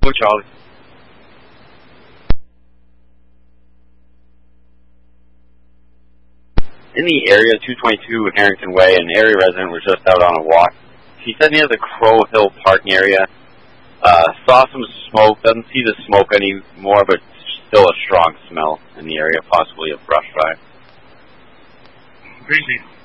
Echo Charlie. In the area, 222 Harrington Way, an area resident was just out on a walk. She said near the Crow Hill parking area, saw some smoke, doesn't see the smoke anymore, but still a strong smell in the area, possibly a brush fire. Crazy.